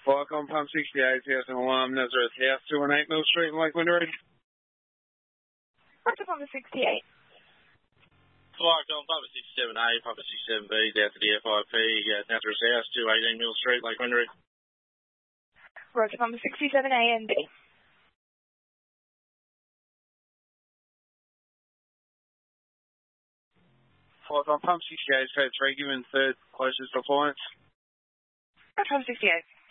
Fuck on Pump 68, yes, and alarm Nazareth House, 218 Mill Street in Lake Windermere. Roger, Pump 68. Flight on Papa 67A, Papa 67B, down to the FIP, Nazareth House, 218 Mill Street, Lake Windermere. Roger, Pump 67A and B. Flight on Pump 68, code 3, given third closest performance. Roger, Pump 68.